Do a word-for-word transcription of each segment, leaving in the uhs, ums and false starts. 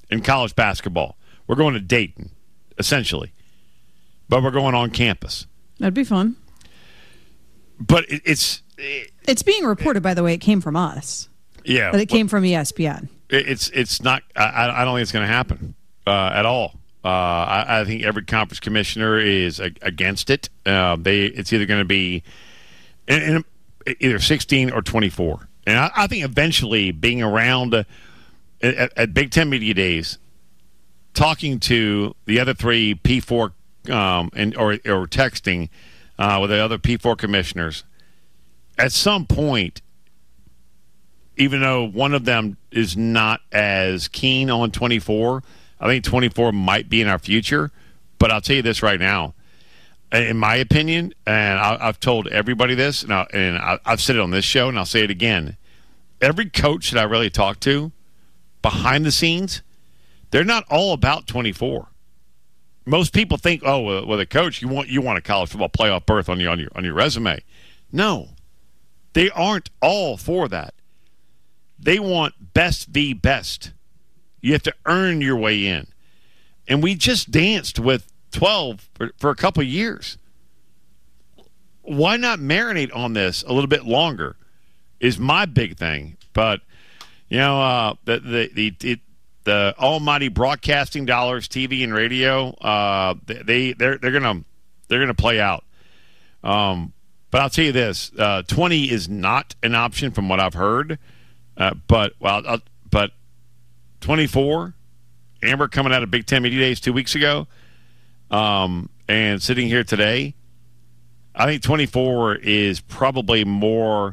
in college basketball. We're going to Dayton, essentially. But we're going on campus. That'd be fun. But it, it's... It, it's being reported, by the way, it came from us. Yeah. But it came from E S P N. It, it's it's not... I, I don't think it's going to happen uh, at all. Uh, I, I think every conference commissioner is a, against it. Uh, they It's either going to be in, in either sixteen or twenty-four. And I, I think eventually being around uh, at, at Big Ten Media Days, talking to the other three P four um, and or, or texting uh, with the other P four commissioners, at some point, even though one of them is not as keen on twenty-four, I think twenty-four might be in our future. But I'll tell you this right now. In my opinion, and I, I've told everybody this, and, I, and I, I've said it on this show, and I'll say it again. Every coach that I really talk to, behind the scenes, they're not all about twenty-four. Most people think, oh, well, with a coach, you want you want a college football playoff berth on your on your on your resume. No, they aren't all for that. They want best v best. You have to earn your way in, and we just danced with twelve for, for a couple of years. Why not marinate on this a little bit longer is my big thing. But, you know, uh, the, the, the, the, the almighty broadcasting dollars, T V and radio, uh, they, they're, they're going to they're gonna play out. Um, but I'll tell you this, uh, twenty is not an option from what I've heard. Uh, but, well, I'll, but twenty-four, Amber coming out of Big Ten Media Days two weeks ago, Um, and sitting here today, I think twenty-four is probably more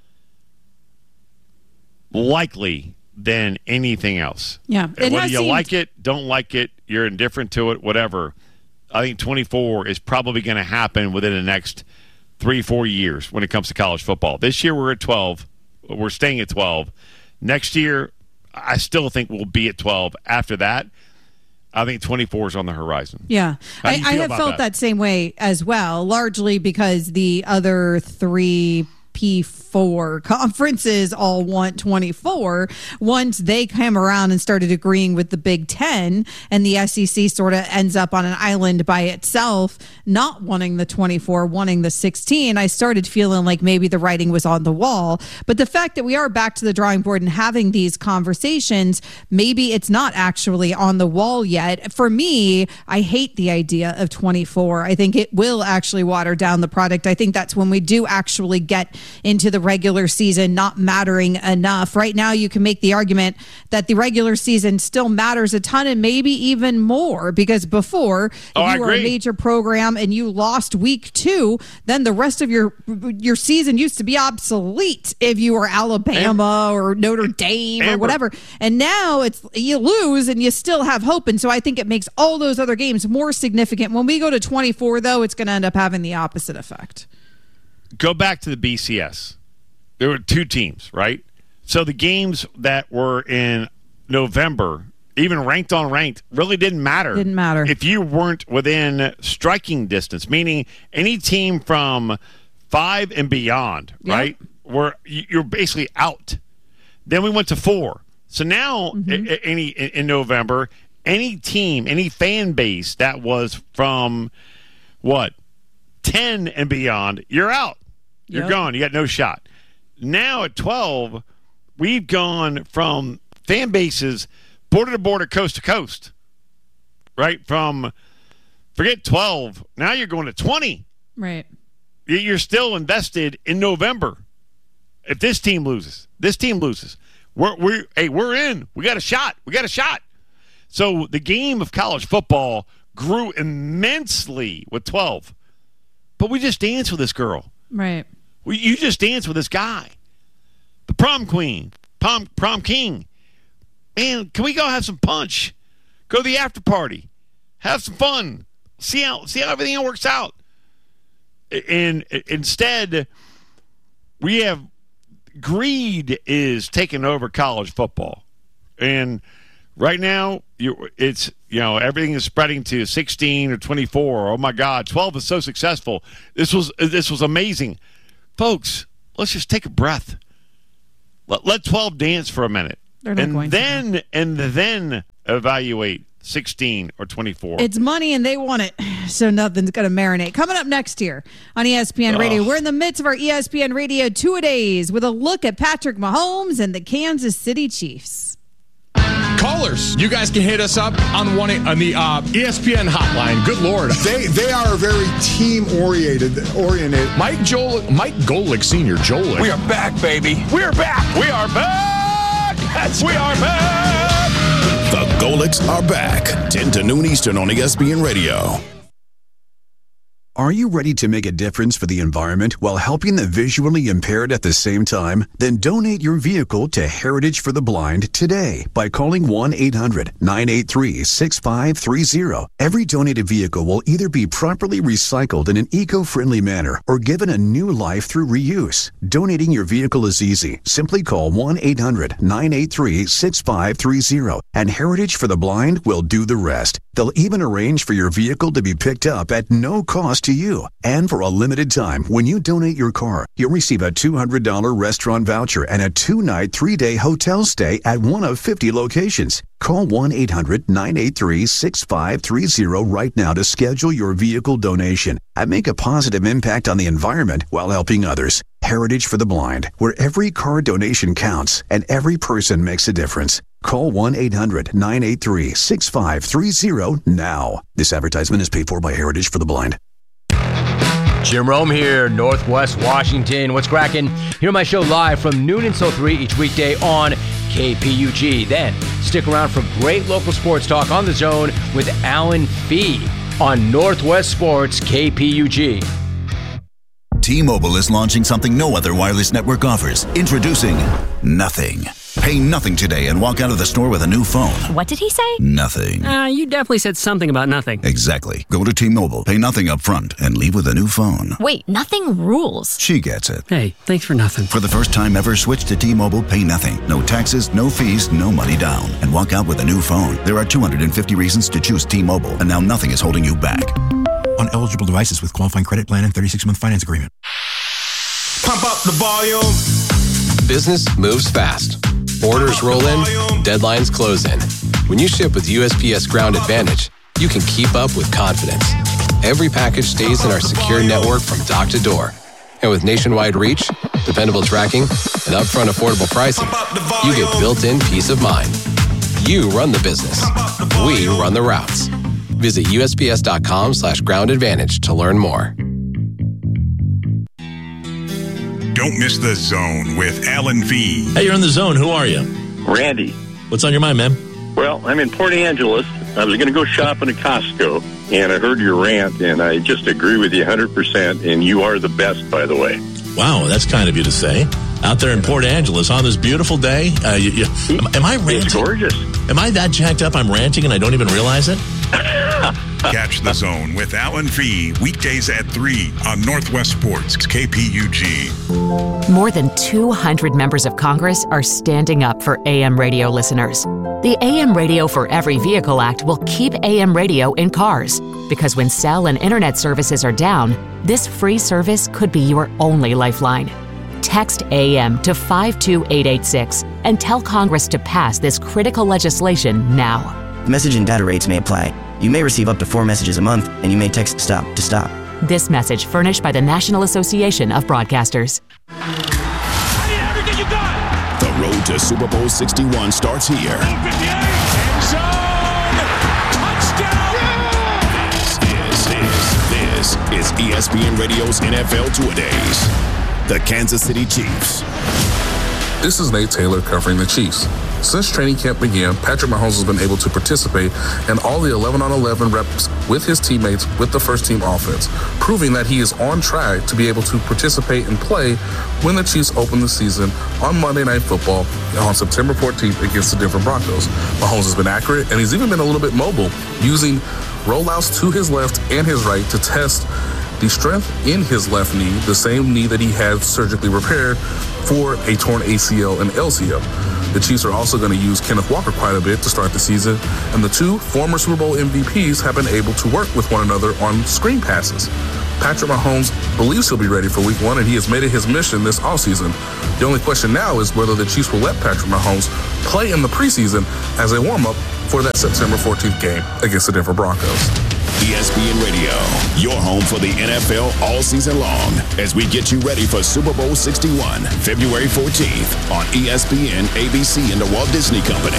likely than anything else. Yeah. And whether you seemed... like it, don't like it, you're indifferent to it, whatever, I think twenty-four is probably going to happen within the next three, four years when it comes to college football. This year we're at twelve. We're staying at twelve. Next year, I still think we'll be at twelve. After that, I think twenty-four is on the horizon. Yeah. I, I have felt that? that same way as well, largely because the other three P four conferences all want twenty-four. Once they came around and started agreeing with the Big Ten, and the S E C sort of ends up on an island by itself, not wanting the twenty-four, wanting the sixteen, I started feeling like maybe the writing was on the wall. But the fact that we are back to the drawing board and having these conversations, maybe it's not actually on the wall yet. For me, I hate the idea of twenty-four. I think it will actually water down the product. I think that's when we do actually get into the regular season not mattering enough. Right now, you can make the argument that the regular season still matters a ton, and maybe even more, because before, if oh, you were a major program and you lost week two, then the rest of your your season used to be obsolete if you were Alabama Amber, or Notre Dame Amber. or whatever. And now it's you lose and you still have hope. And so I think it makes all those other games more significant. When we go to twenty-four, though, it's going to end up having the opposite effect. Go back to the B C S. There were two teams, right? So the games that were in November, even ranked on ranked, really didn't matter. Didn't matter. If you weren't within striking distance, meaning any team from five and beyond, yep. right? Were you're basically out. Then we went to four. So now, mm-hmm. any in November, any team, any fan base that was from what ten and beyond, you're out. You're yep. gone. You got no shot. Now at twelve, we've gone from fan bases border to border, coast to coast, right? From forget twelve. Now you're going to twenty. Right. You're still invested in November. If this team loses, this team loses. We're we hey we're in. We got a shot. We got a shot. So the game of college football grew immensely with twelve, but we just danced with this girl. Right. We, you just dance with this guy, the prom queen, prom prom king. Man, can we go have some punch? Go to the after party, have some fun, see how see how everything works out. And instead, we have greed is taking over college football, and right now you it's you know everything is spreading to sixteen or twenty-four. Oh my God, twelve is so successful. This was this was amazing. Folks, let's just take a breath. Let, let twelve dance for a minute. They're not and going then, to. And then evaluate sixteen or twenty-four. It's money and they want it, so nothing's going to marinate. Coming up next year on E S P N Radio, we're in the midst of our E S P N Radio two-a-days with a look at Patrick Mahomes and the Kansas City Chiefs. Callers, you guys can hit us up on one on the uh, E S P N hotline. Good Lord, they they are very team oriented. Oriented. Mike Joel, Mike Golick Senior, Joel. We are back, baby. We are back. We are back. Yes, we are back. The Golicks are back. ten to noon Eastern on E S P N Radio. Are you ready to make a difference for the environment while helping the visually impaired at the same time? Then donate your vehicle to Heritage for the Blind today by calling one eight hundred nine eight three six five three zero. Every donated vehicle will either be properly recycled in an eco-friendly manner or given a new life through reuse. Donating your vehicle is easy. Simply call one eight hundred nine eight three six five three zero and Heritage for the Blind will do the rest. They'll even arrange for your vehicle to be picked up at no cost to you. And for a limited time, when you donate your car, you'll receive a two hundred dollars restaurant voucher and a two-night, three-day hotel stay at one of fifty locations. Call one eight hundred nine eight three six five three zero right now to schedule your vehicle donation and make a positive impact on the environment while helping others. Heritage for the Blind, where every car donation counts and every person makes a difference. Call one eight hundred nine eight three six five three zero now. This advertisement is paid for by Heritage for the Blind. Jim Rome here, Northwest Washington. What's cracking? Hear my show live from noon until three each weekday on K P U G. Then stick around for great local sports talk on the Zone with Alan Fee on Northwest Sports K P U G. T-Mobile is launching something no other wireless network offers. Introducing Nothing. Pay nothing today and walk out of the store with a new phone. What did he say? Nothing. Uh, you definitely said something about nothing. Exactly. Go to T-Mobile, pay nothing up front, and leave with a new phone. Wait, nothing rules. She gets it. Hey, thanks for nothing. For the first time ever, switch to T-Mobile, pay nothing. No taxes, no fees, no money down. And walk out with a new phone. There are two hundred fifty reasons to choose T-Mobile, and now nothing is holding you back. On eligible devices with qualifying credit plan and thirty-six month finance agreement. Pump up the volume. Business moves fast. Orders roll in, deadlines close in. When you ship with U S P S Ground Advantage, you can keep up with confidence. Every package stays in our secure network from dock to door. And with nationwide reach, dependable tracking, and upfront affordable pricing, you get built-in peace of mind. You run the business. We run the routes. Visit USPS.com slash ground advantage to learn more. Don't miss The Zone with Alan V. Hey, you're in The Zone. Who are you? Randy. What's on your mind, man? Well, I'm in Port Angeles. I was going to go shopping at Costco, and I heard your rant, and I just agree with you one hundred percent, and you are the best, by the way. Wow, that's kind of you to say. Out there in Port Angeles on this beautiful day. Uh, you, you, am, am I ranting? It's gorgeous. Am I that jacked up I'm ranting and I don't even realize it? Catch The Zone with Alan V. weekdays at three on Northwest Sports K P U G. More than two hundred members of Congress are standing up for A M radio listeners. The A M Radio for Every Vehicle Act will keep A M radio in cars, because when cell and internet services are down, this free service could be your only lifeline. Text A M to five two eight eight six and tell Congress to pass this critical legislation now. Message and data rates may apply. You may receive up to four messages a month, and you may text STOP to stop. This message furnished by the National Association of Broadcasters. I need everything you got! The road to Super Bowl sixty-one starts here. End zone! Touchdown! Yeah! This is, this, this is E S P N Radio's N F L Two-A-Days. The Kansas City Chiefs. This is Nate Taylor covering the Chiefs. Since training camp began, Patrick Mahomes has been able to participate in all the eleven on eleven reps with his teammates with the first-team offense, proving that he is on track to be able to participate and play when the Chiefs open the season on Monday Night Football on September fourteenth against the Denver Broncos. Mahomes has been accurate, and he's even been a little bit mobile, using rollouts to his left and his right to test the strength in his left knee, the same knee that he had surgically repaired for a torn A C L and L C L. The Chiefs are also going to use Kenneth Walker quite a bit to start the season, and the two former Super Bowl M V Ps have been able to work with one another on screen passes. Patrick Mahomes believes he'll be ready for week one, and he has made it his mission this offseason. The only question now is whether the Chiefs will let Patrick Mahomes play in the preseason as a warm-up for that September fourteenth game against the Denver Broncos. E S P N Radio, your home for the N F L all season long, as we get you ready for Super Bowl sixty-one, February fourteenth on E S P N, A B C, and the Walt Disney Company.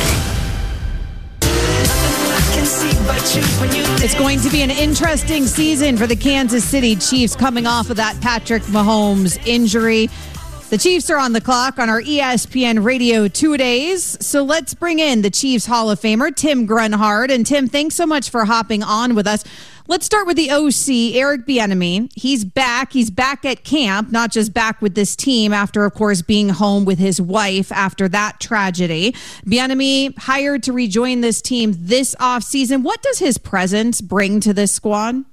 It's going to be an interesting season for the Kansas City Chiefs coming off of that Patrick Mahomes injury. The Chiefs are on the clock on our E S P N Radio two-a-days. So let's bring in the Chiefs Hall of Famer, Tim Grunhard. And Tim, thanks so much for hopping on with us. Let's start with the O C, Eric Bieniemy. He's back. He's back at camp, not just back with this team after, of course, being home with his wife after that tragedy. Bieniemy hired to rejoin this team this offseason. What does his presence bring to this squad?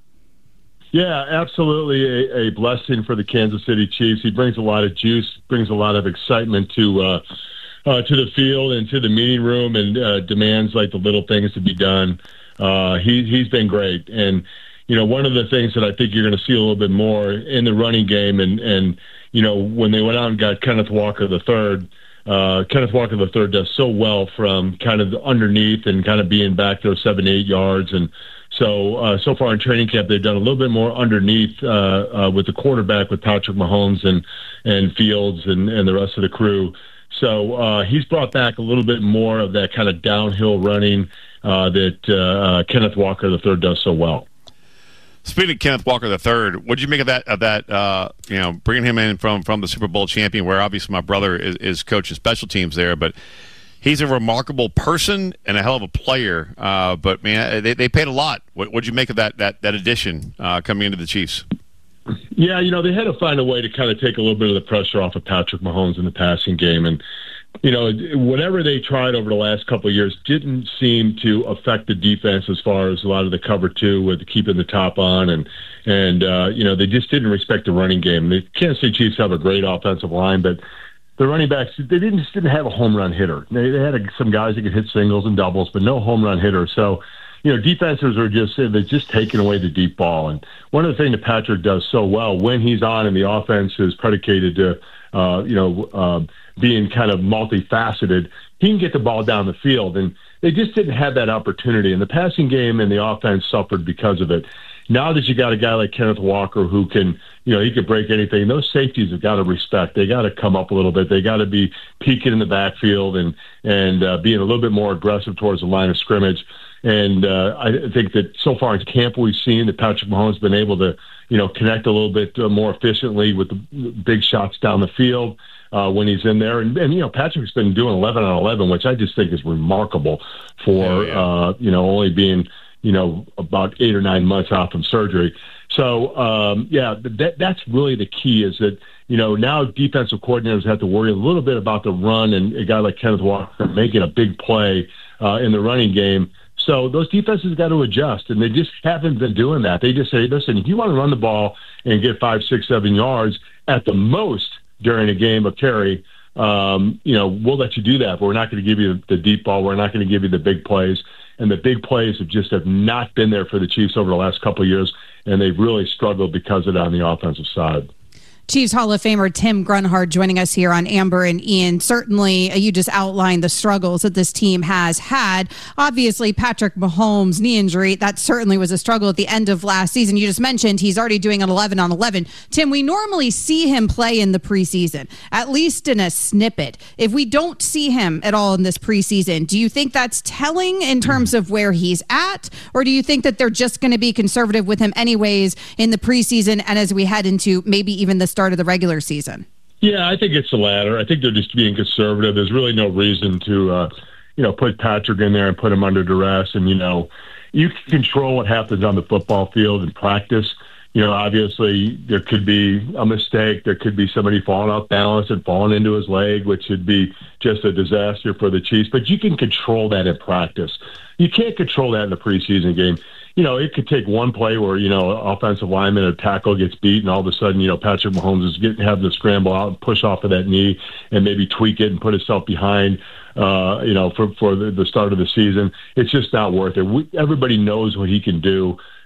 Yeah, absolutely a, a blessing for the Kansas City Chiefs. He brings a lot of juice, brings a lot of excitement to uh, uh, to the field and to the meeting room, and uh, demands like the little things to be done. Uh, he, he's been great. And, you know, one of the things that I think you're going to see a little bit more in the running game, and, and you know, when they went out and got Kenneth Walker the third, uh, Kenneth Walker the third does so well from kind of underneath and kind of being back there seven, eight yards. And so, uh, so far in training camp, they've done a little bit more underneath uh, uh, with the quarterback, with Patrick Mahomes and, and Fields and, and the rest of the crew. So uh, he's brought back a little bit more of that kind of downhill running uh, that uh, uh, Kenneth Walker the third does so well. Speaking of Kenneth Walker the third, what did you make of that? Of that, uh, you know, bringing him in from, from the Super Bowl champion, where obviously my brother is, is coaching special teams there, but he's a remarkable person and a hell of a player. Uh, but man, they, they paid a lot. What did you make of that that that addition uh, coming into the Chiefs? Yeah, you know, they had to find a way to kind of take a little bit of the pressure off of Patrick Mahomes in the passing game. And, you know, whatever they tried over the last couple of years didn't seem to affect the defense as far as a lot of the cover two with keeping the top on. And, and uh, you know, they just didn't respect the running game. The Kansas City Chiefs have a great offensive line, but the running backs, they didn't just didn't have a home run hitter. They, they had a, some guys that could hit singles and doubles, but no home run hitter. So, you know, defenses are just, they're just taking away the deep ball. And one of the things that Patrick does so well when he's on and the offense is predicated to, uh, you know, uh, being kind of multifaceted, he can get the ball down the field. And they just didn't have that opportunity. And the passing game and the offense suffered because of it. Now that you got a guy like Kenneth Walker who can, you know, he could break anything, those safeties have got to respect. They got to come up a little bit. They got to be peeking in the backfield and, and uh, being a little bit more aggressive towards the line of scrimmage. And uh, I think that so far in camp we've seen that Patrick Mahomes has been able to, you know, connect a little bit uh, more efficiently with the big shots down the field uh, when he's in there. And, and, you know, Patrick's been doing eleven on eleven, which I just think is remarkable for, yeah, yeah. Uh, you know, only being, you know, about eight or nine months out from surgery. So, um, yeah, that, that's really the key is that, you know, now defensive coordinators have to worry a little bit about the run and a guy like Kenneth Walker making a big play uh, in the running game. So those defenses got to adjust, and they just haven't been doing that. They just say, listen, if you want to run the ball and get five, six, seven yards at the most during a game of carry, um, you know, we'll let you do that, but we're not going to give you the deep ball. We're not going to give you the big plays. And the big plays have just have not been there for the Chiefs over the last couple of years, and they've really struggled because of it on the offensive side. Chiefs Hall of Famer Tim Grunhard joining us here on Amber and Ian. Certainly, you just outlined the struggles that this team has had. Obviously, Patrick Mahomes' knee injury, that certainly was a struggle at the end of last season. You just mentioned he's already doing an eleven on eleven. Tim, we normally see him play in the preseason, at least in a snippet. If we don't see him at all in this preseason, do you think that's telling in terms of where he's at? Or do you think that they're just going to be conservative with him anyways in the preseason and as we head into maybe even the start of the regular season? Yeah, I think it's the latter. I think they're just being conservative. There's really no reason to, uh, you know, put Patrick in there and put him under duress. And, you know, you can control what happens on the football field in practice. You know, obviously there could be a mistake. There could be somebody falling off balance and falling into his leg, which would be just a disaster for the Chiefs. But you can control that in practice. You can't control that in the preseason game. You know, it could take one play where, you know, offensive lineman or tackle gets beat, and all of a sudden, you know, Patrick Mahomes is getting having to scramble out and push off of that knee and maybe tweak it and put himself behind, uh, you know, for, for the, the start of the season. It's just not worth it. We, everybody knows what he can do.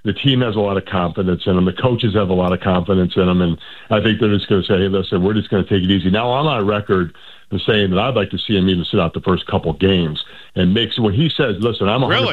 The team has a lot of confidence in him. The coaches have a lot of confidence in him. And I think they're just going to say, hey, listen, we're just going to take it easy. Now, I'm on record for saying that I'd like to see him even sit out the first couple games and make, so when he says, listen, I'm one hundred